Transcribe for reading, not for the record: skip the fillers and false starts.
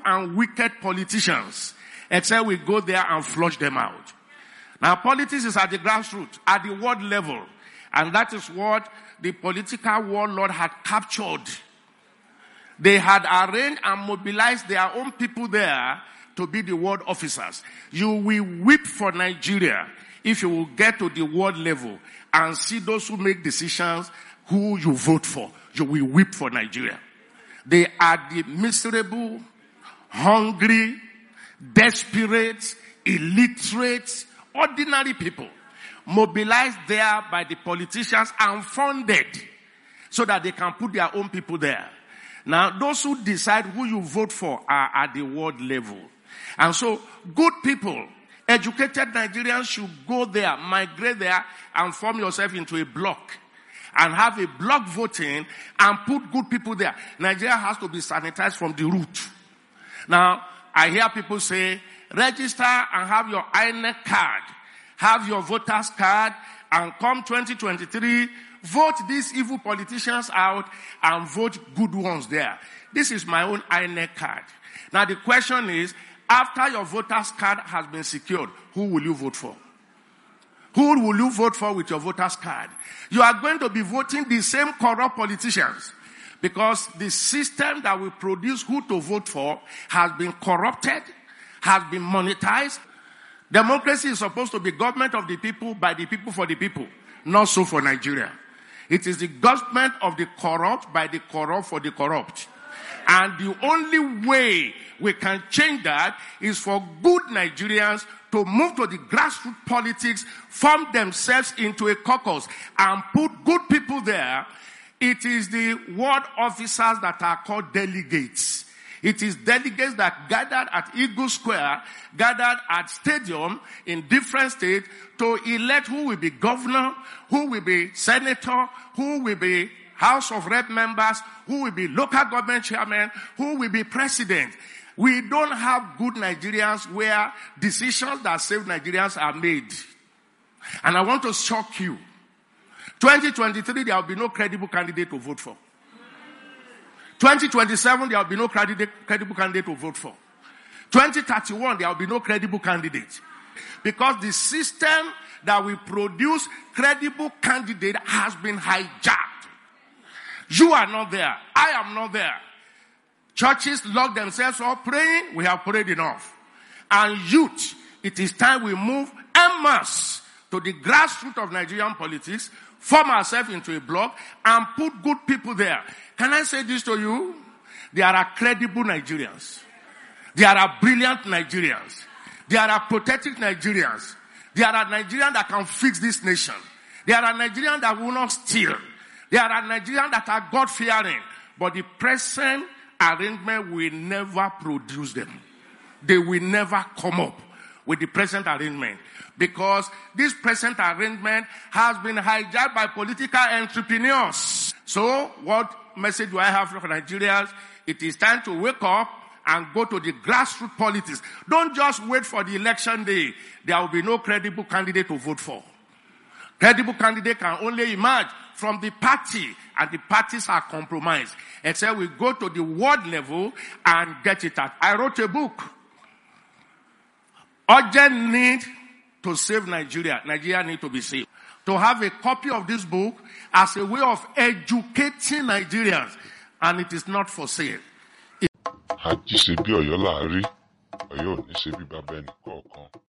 and wicked politicians, except we go there and flush them out. Now, politics is at the grassroots, at the world level. And that is what the political warlord had captured. They had arranged and mobilized their own people there to be the world officers. You will weep for Nigeria if you will get to the world level and see those who make decisions who you vote for. You will weep for Nigeria. They are the miserable, hungry, desperate, illiterate, ordinary people mobilized there by the politicians and funded so that they can put their own people there. Now, those who decide who you vote for are at the world level. And so, good people, educated Nigerians should go there, migrate there, and form yourself into a block. And have a block voting and put good people there. Nigeria has to be sanitized from the root. Now, I hear people say, register and have your INEC card. Have your voter's card, and come 2023, vote these evil politicians out and vote good ones there. This is my own INEC card. Now the question is, after your voter's card has been secured, who will you vote for? Who will you vote for with your voter's card? You are going to be voting the same corrupt politicians, because the system that will produce who to vote for has been corrupted, has been monetized. Democracy is supposed to be government of the people, by the people, for the people. Not so for Nigeria. It is the government of the corrupt, by the corrupt, for the corrupt. And the only way we can change that is for good Nigerians to move to the grassroots politics, form themselves into a caucus, and put good people there. It is the ward officers that are called delegates. It is delegates that gathered at Eagle Square, gathered at stadium in different states to elect who will be governor, who will be senator, who will be House of Rep members, who will be local government chairman, who will be president. We don't have good Nigerians where decisions that save Nigerians are made. And I want to shock you. 2023, there will be no credible candidate to vote for. 2027, there will be no credible candidate to vote for. 2031, there will be no credible candidate. Because the system that will produce credible candidate has been hijacked. You are not there. I am not there. Churches lock themselves up praying. We have prayed enough. And youth, it is time we move en masse to the grassroots of Nigerian politics, form ourselves into a block, and put good people there. Can I say this to you? There are credible Nigerians. There are brilliant Nigerians. There are protective Nigerians. There are Nigerians that can fix this nation. There are Nigerians that will not steal. There are Nigerians that are God-fearing. But the present arrangement will never produce them. They will never come up with the present arrangement. Because this present arrangement has been hijacked by political entrepreneurs. So, what message do I have for Nigerians? It is time to wake up and go to the grassroots politics. Don't just wait for the election day. There will be no credible candidate to vote for. Credible candidate can only emerge from the party, and the parties are compromised. Except we go to the world level and get it out. I wrote a book. Urgent need to save Nigeria. Nigeria need to be saved. To have a copy of this book as a way of educating Nigerians, and it is not for sale. Àjíṣebí Ọ̀yọ́ là á rí, Ọ̀yọ́ ò ní ṣe bí bàbá ẹnì kọ̀ọ̀kan.